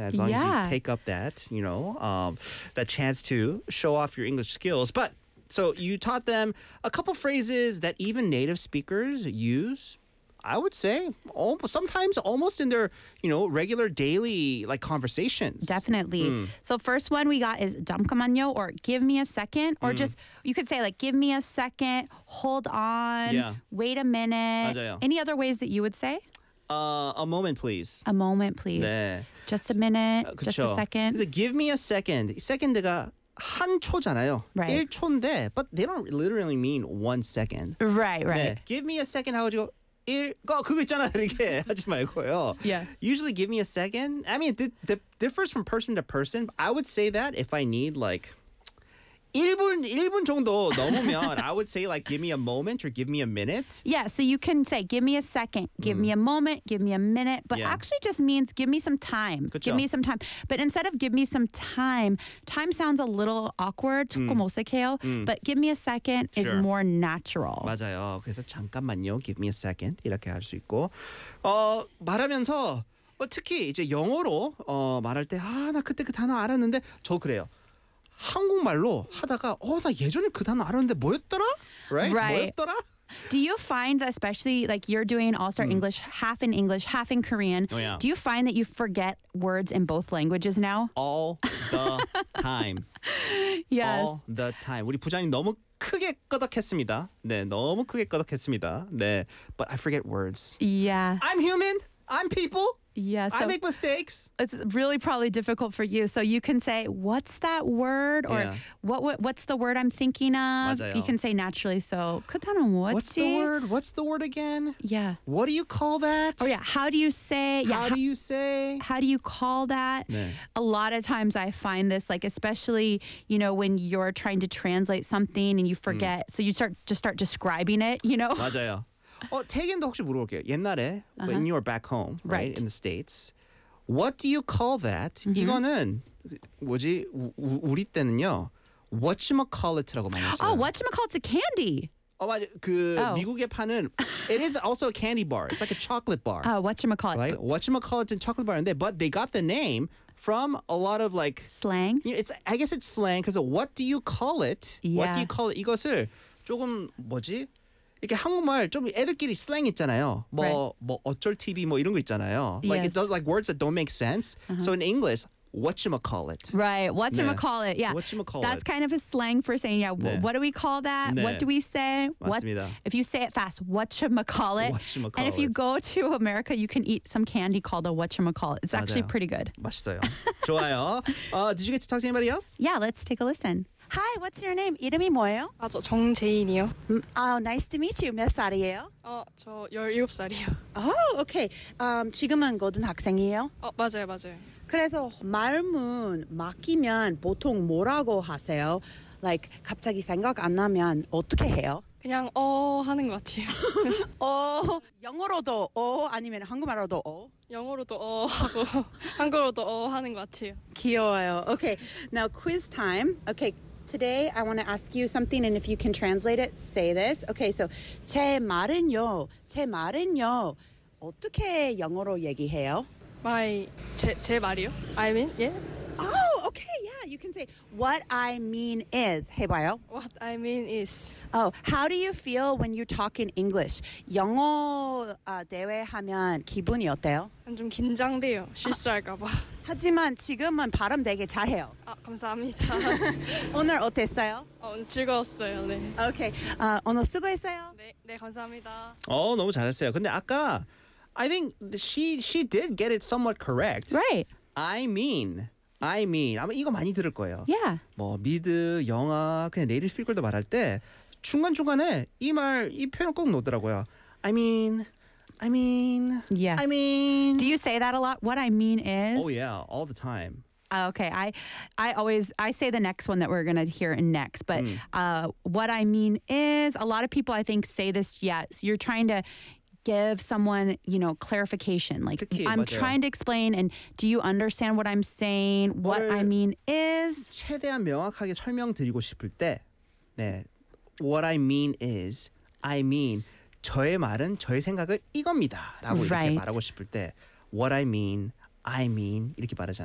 as long as Yeah. you take up that, that chance to show off your English skills. But so you taught them a couple phrases that even native speakers use. I would say sometimes almost in their, regular daily like conversations. Definitely. So first one we got is 잠깐만요 or give me a second or just you could say like give me a second, hold on, Yeah. wait a minute. 맞아요. Any other ways that you would say? A moment, please. A moment, please. 네. Just a minute, just a 그쵸. second. 그래서 give me a second. 이 second가 한 초잖아요. Right. 1초인데, but they don't literally mean 1 second. Right, right. 네. Give me a second 하고 그거 있잖아 이렇게 하지 말고요. Yeah. Usually give me a second. I mean, it differs from person to person. I would say that if I need like 1분 정도 넘으면 I would say like give me a moment or give me a minute. Yeah, so you can say, give me a second, give me a moment, give me a minute, but Yeah. actually just means give me some time. 그쵸. Give me some time. But instead of give me some time sounds a little awkward, 조금 어색해요, but give me a second is Sure. more natural. 맞아요. 그래서 잠깐만요. Give me a second. 이렇게 할 수 있고 말하면서 특히 이제 영어로 말할 때 나 그때 그 단어 알았는데 저 그래요. 한국말로 하다가 나 예전에 그 단어 알았는데 뭐였더라? Right? 뭐였더라? Do you find that especially like you're doing All-Star English, half in Korean, Oh, yeah. do you find that you forget words in both languages now? All the time. Yes. All the time. 우리 부장님 너무 크게 끄덕했습니다. 네, 너무 크게 끄덕했습니다. 네, but I forget words. Yeah. I'm human. I'm people. Yeah. I So make mistakes. it's really probably difficult for you. So you can say, what's that word? Or Yeah. what's the word I'm thinking of? 맞아요. You can say naturally. So 그 단어 뭐지? What's the word? What's the word again? Yeah. What do you call that? Oh yeah. How do you say? Yeah. How do you say? How do you call that? 네. A lot of times I find this, like especially when you're trying to translate something and you forget, so you start describing it. 맞아요. 태견도 혹시 물어볼게요. 옛날에 when you were back home, right, Right. in the States, what do you call that? 이거는 뭐지? 우리 때는요. whatchamacallit라고 많이 했어요. Oh, whatchamacallit? It's a candy. 맞아. Oh. 미국에 파는 it is also a candy bar. It's like a chocolate bar. Whatchamacallit? Right? Whatchamacallit and chocolate bar인데 but they got the name from a lot of like Slang. I guess it's slang because what do you call it? What do Yeah. you call it? 이것을 조금 뭐지? 이렇게 한국말 좀 애들끼리 슬랭 있잖아요. 뭐 어쩔 TV 뭐 이런 거 있잖아요. Like Yes. it does like words that don't make sense. So in English, whatchamacallit. Right. Whatchamacallit? 네. Yeah. Whatchamacallit. That's kind of a slang for saying, 네. what do we call that? 네. What do we say? 맞습니다. If you say it fast, whatchamacallit. Whatchamacallit. And if you go to America, you can eat some candy called a whatchamacallit. It's actually 맞아요. pretty good. 맛있어요. 좋아요. Did you get to talk to anybody else? Yeah, let's take a listen. Hi, what's your name? 이름이 뭐예요? 저 정재인이요. Nice to meet you. 몇 살이에요? 저 17살이요. Oh, okay. 지금은 고등학생이에요? 맞아요. 그래서 말문 맡기면 보통 뭐라고 하세요? Like 갑자기 생각 안 나면 어떻게 해요? 그냥 하는 것 같아요. 영어로도 아니면 한국말로도 영어로도 하고 한국어로도 하는 것 같아요. 귀여워요. Okay, now quiz time. Okay, today I want to ask you something and if you can translate it, say this. Okay, so 제 말은요. 어떻게 영어로 얘기해요? 제 말이요? I mean, yeah. Oh, okay, yeah. You can say what I mean is. 해봐요. What I mean is. Oh, how do you feel when you talk in English? 영어 대회 하면 기분이 어때요? 좀 긴장돼요. 실수할까봐. 하지만 지금은 발음 되게 잘해요. 감사합니다. 오늘 어땠어요? 오늘 즐거웠어요. 네. Okay, 오늘 수고했어요. 네, 감사합니다. 너무 잘했어요. 근데 아까 I think she did get it somewhat correct. Right. I mean 아마 이거 많이 들을 거예요. Yeah. 뭐 미드, 영화, 그냥 네이티브 스피커도 말할 때 중간중간에 이 표현 꼭 놓더라고요. I mean. Yeah. I mean. Do you say that a lot? What I mean is. Oh yeah, all the time. Okay, I say the next one that we're gonna hear next, but what I mean is a lot of people I think say this. Yes, you're trying to give someone clarification. Like 특히, I'm 맞아요. trying to explain, and do you understand what I'm saying? What I mean is. 최대한 명확하게 설명드리고 싶을 때, 네, what I mean is, I mean 저의 말은 저의 생각을 이겁니다라고 이렇게 Right. 말하고 싶을 때, what I mean 이렇게 말하잖아요.